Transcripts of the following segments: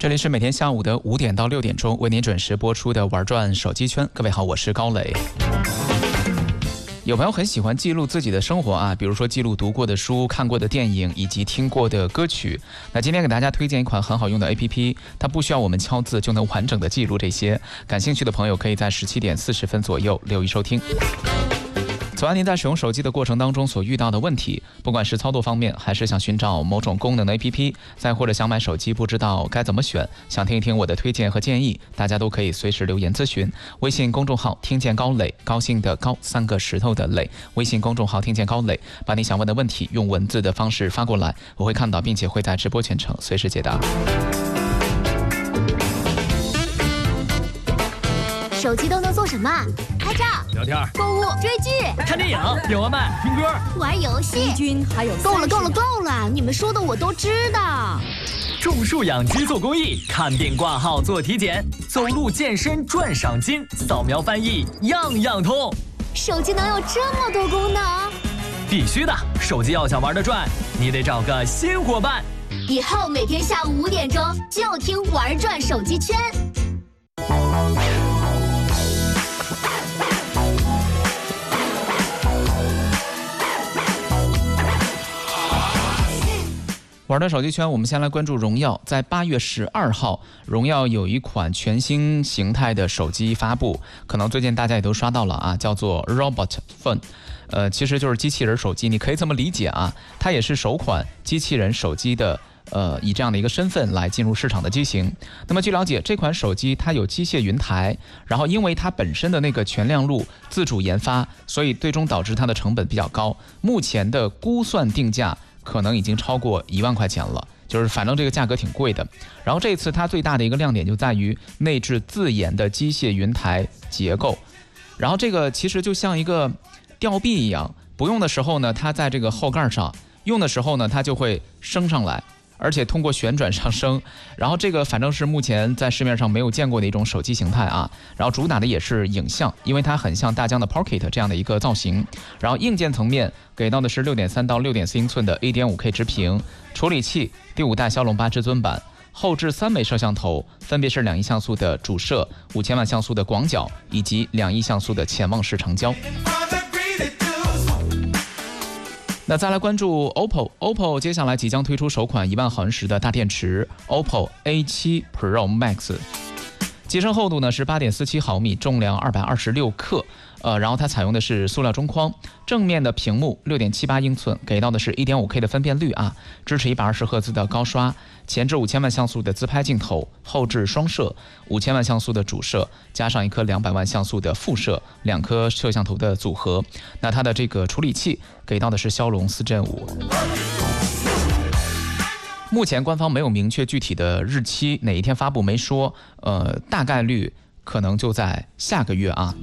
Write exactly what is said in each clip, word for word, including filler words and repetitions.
这里是每天下午的五点到六点钟为您准时播出的玩转手机圈。各位好，我是高磊。有朋友很喜欢记录自己的生活啊，比如说记录读过的书、看过的电影以及听过的歌曲。那今天给大家推荐一款很好用的 A P P， 它不需要我们敲字就能完整的记录这些。感兴趣的朋友可以在十七点四十分左右留意收听。此外，您在使用手机的过程当中所遇到的问题，不管是操作方面，还是想寻找某种功能的 A P P， 再或者想买手机不知道该怎么选，想听一听我的推荐和建议，大家都可以随时留言咨询。微信公众号听见高磊，高兴的高，三个石头的磊。微信公众号听见高磊，把你想问的问题用文字的方式发过来，我会看到，并且会在直播全程随时解答。 手机都能做什么？拍照、 聊天、 购物、追剧、 看电影、点外卖、听歌、 玩游戏。 君还有够了，够了，够了！你们说的我都知道。 种树养鸡做公益，看病挂号做体检，走路健身赚赏金，扫描翻译样样通。 手机能有这么多功能？ 必须的！手机要想玩得转，你得找个新伙伴。 以后每天下午五点钟就听玩转手机圈。 玩的手机圈，我们先来关注荣耀。在八月十二号，荣耀有一款全新形态的手机发布，可能最近大家也都刷到了啊，叫做 Robot Phone， 呃，其实就是机器人手机，你可以这么理解啊，它也是首款机器人手机的。呃，以这样的一个身份来进入市场的机型。那么据了解，这款手机它有机械云台，然后因为它本身的那个全亮路自主研发，所以最终导致它的成本比较高。目前的估算定价可能已经超过一万块钱了，就是反正这个价格挺贵的。然后这次它最大的一个亮点就在于内置自研的机械云台结构，然后这个其实就像一个吊臂一样，不用的时候呢，它在这个后盖上；用的时候呢，它就会升上来。而且通过旋转上升，然后这个反正是目前在市面上没有见过的一种手机形态啊。然后主打的也是影像，因为它很像大疆的 Pocket 这样的一个造型。然后硬件层面给到的是 六点三 到 六点四 英寸的 一点五 K 直屏，处理器第五代骁龙八至尊版，后置三枚摄像头，分别是两亿像素的主摄、五千万像素的广角以及两亿像素的潜望式长焦。那再来关注 O P P O，O P P O 接下来即将推出首款一万毫安时的大电池 O P P O A 七 Pro Max， 机身厚度呢是 八点四七毫米，重量二百二十六克，呃，然后它采用的是塑料中框，正面的屏幕 六点七八 英寸，给到的是 一点五 K 的分辨率啊，支持一百二十赫兹的高刷，前置五千万像素的自拍镜头，后置双摄，五千万像素的主摄，加上一颗两百万像素的副摄，两颗摄像头的组合。那它的这个处理器给到的是骁龙四 Gen 五。目前官方没有明确具体的日期，哪一天发布没说，呃，大概率可能就在下个月啊。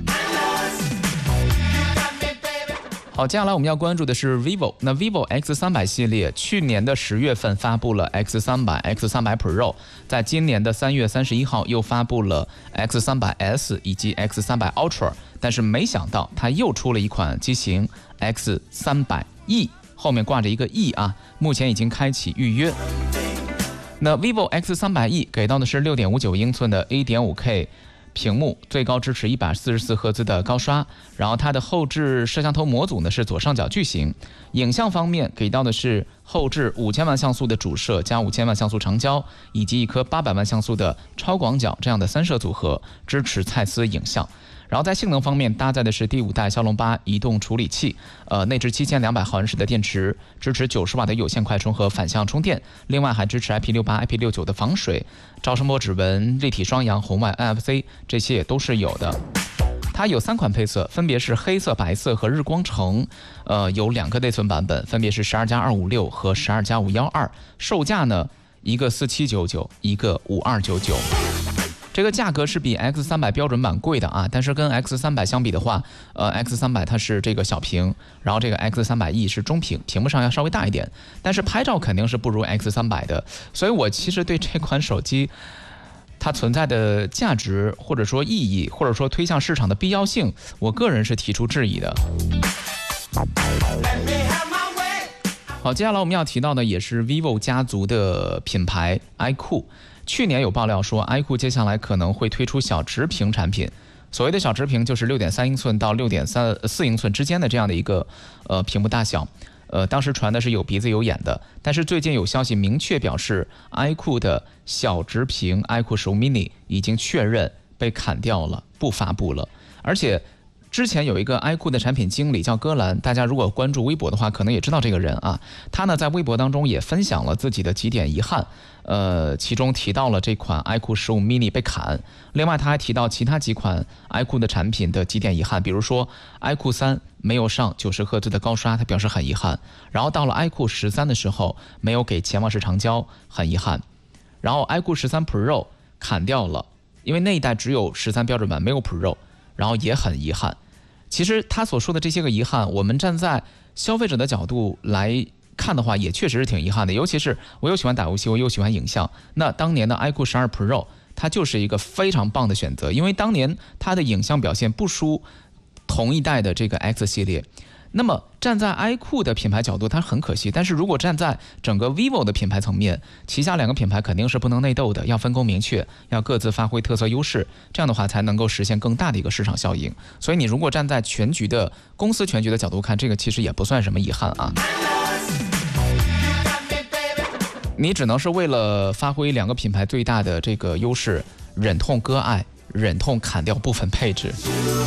好，接下来我们要关注的是 vivo。那 vivo X 三百 系列去年的十月份发布了 X 三百、X 三百 Pro， 在今年的三月三十一号又发布了 X 三百 S 以及 X 三百 Ultra， 但是没想到它又出了一款机型 X 三百 E， 后面挂着一个 E 啊，目前已经开启预约。那 vivo X 三百 E 给到的是 六点五九 英寸的 一点五 K。屏幕最高支持一百四十四赫兹的高刷，然后它的后置摄像头模组呢是左上角巨型。影像方面给到的是后置五千万像素的主摄加五千万像素长焦，以及一颗八百万像素的超广角这样的三摄组合，支持蔡司影像。然后在性能方面搭载的是第五代骁龙八移动处理器，呃，内置七千两百毫安时的电池，支持九十瓦的有线快充和反向充电，另外还支持 I P 六八、I P 六九的防水，超声波指纹、立体双扬、红外 N F C 这些也都是有的。它有三款配色，分别是黑色、白色和日光橙，呃，有两个内存版本，分别是十二加二五六和十二加五一二，售价呢，一个四七九九，一个五二九九。这个价格是比 X 三百 标准版贵的啊，但是跟 X 三百 相比的话，呃 X 三百 它是这个小屏，然后这个 X 三百 E 是中屏，屏幕上要稍微大一点，但是拍照肯定是不如 X 三百 的，所以我其实对这款手机它存在的价值或者说意义或者说推向市场的必要性，我个人是提出质疑的。好，接下来我们要提到的也是 vivo 家族的品牌 iQOO。 去年有爆料说 iQOO 接下来可能会推出小直屏产品。所谓的小直屏就是六点三英寸到六点四英寸之间的这样的一个呃屏幕大小。呃，当时传的是有鼻子有眼的，但是最近有消息明确表示 iQOO 的小直屏 iQOO 十五 mini 已经确认被砍掉了，不发布了。而且之前有一个 iQOO 的产品经理叫戈兰，大家如果关注微博的话，可能也知道这个人啊。他呢在微博当中也分享了自己的几点遗憾，呃，其中提到了这款 iQOO 十五 mini 被砍，另外他还提到其他几款 iQOO 的产品的几点遗憾，比如说 iQOO 三没有上九十赫兹的高刷，他表示很遗憾。然后到了 iQOO 十三的时候，没有给潜望式长焦，很遗憾。然后 iQOO 十三 Pro 砍掉了，因为那一代只有十三标准版，没有 Pro。然后也很遗憾。其实他所说的这些个遗憾，我们站在消费者的角度来看的话，也确实是挺遗憾的。尤其是我又喜欢打游戏，我又喜欢影像，那当年的 iQOO 十二 Pro 它就是一个非常棒的选择，因为当年它的影像表现不输同一代的这个 X 系列。那么站在 iQOO 的品牌角度，它很可惜。但是如果站在整个 vivo 的品牌层面，旗下两个品牌肯定是不能内斗的，要分工明确，要各自发挥特色优势，这样的话才能够实现更大的一个市场效应。所以你如果站在全局的公司全局的角度看，这个其实也不算什么遗憾啊。你只能是为了发挥两个品牌最大的这个优势，忍痛割爱，忍痛砍掉部分配置。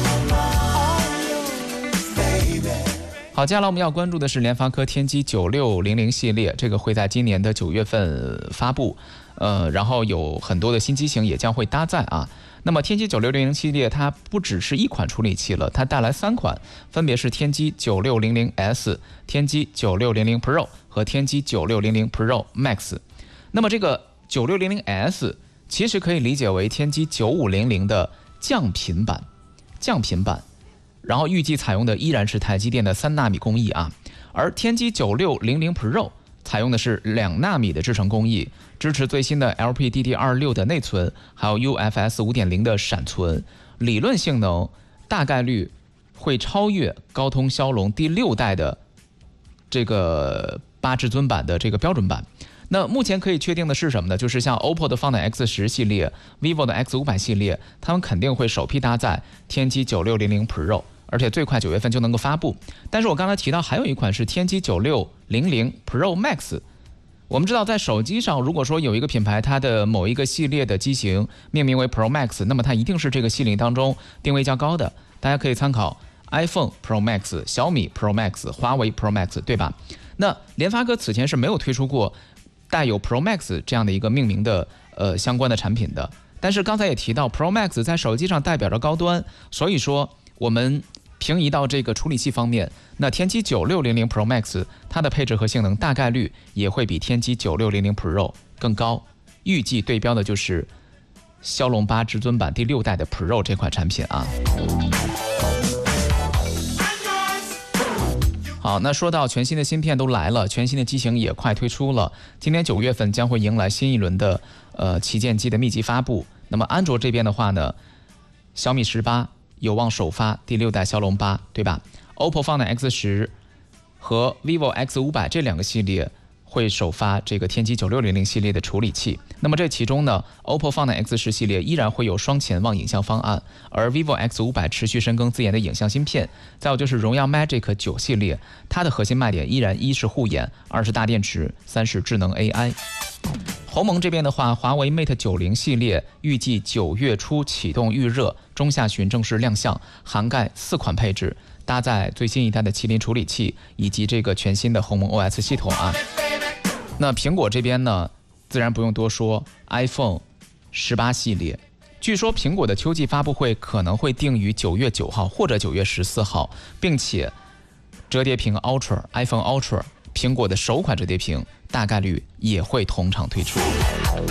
好，接下来我们要关注的是联发科天玑九六零零系列，这个会在今年的九月份发布，呃，然后有很多的新机型也将会搭载啊。那么天玑九六零零系列它不只是一款处理器了，它带来三款，分别是天玑九六零零 S、天玑九六零零 Pro 和天玑九六零零 Pro Max。那么这个九六零零 S 其实可以理解为天玑九五零零的降频版，降频版。然后预计采用的依然是台积电的三纳米工艺啊，而天玑九六零零 Pro 采用的是两纳米的制程工艺，支持最新的 L P D D R 六 的内存，还有 U F S 五点零 的闪存，理论性能大概率会超越高通骁龙第六代的这个八至尊版的这个标准版。那目前可以确定的是什么呢？就是像 O P P O 的 Find X 十 系列、vivo 的 X 五百 系列，他们肯定会首批搭载天玑九六零零 Pro， 而且最快九月份就能够发布。但是我刚才提到还有一款是天玑九六零零 Pro Max。我们知道在手机上，如果说有一个品牌它的某一个系列的机型命名为 Pro Max， 那么它一定是这个系列当中定位较高的。大家可以参考 iPhone Pro Max、小米 Pro Max、华为 Pro Max， 对吧？那联发科此前是没有推出过带有 Pro Max 这样的一个命名的呃相关的产品的，但是刚才也提到 Pro Max 在手机上代表着高端，所以说我们平移到这个处理器方面，那天玑九六零零 Pro Max 它的配置和性能大概率也会比天玑九六零零 Pro 更高，预计对标的就是骁龙八至尊版第六代的 Pro 这款产品啊。好，那说到全新的芯片都来了，全新的机型也快推出了，今年九月份将会迎来新一轮的呃旗舰机的密集发布。那么安卓这边的话呢，小米十八有望首发第六代骁龙八，对吧 ？O P P O Find X 十和 vivo X 五百 这两个系列会首发这个天玑九六零零系列的处理器。那么这其中呢 ，O P P O Find X 十系列依然会有双潜望影像方案，而 vivo X 五百 持续深耕自研的影像芯片。再有就是荣耀 Magic 九系列，它的核心卖点依然一是护眼，二是大电池，三是智能 A I。鸿蒙这边的话，华为 Mate 九零系列预计九月初启动预热，中下旬正式亮相，涵盖四款配置，搭载最新一代的麒麟处理器以及这个全新的鸿蒙 O S 系统啊。那苹果这边呢，自然不用多说 ，iPhone 十八系列，据说苹果的秋季发布会可能会定于九月九号或者九月十四号，并且折叠屏 Ultra iPhone Ultra 苹果的首款折叠屏大概率也会同场推出。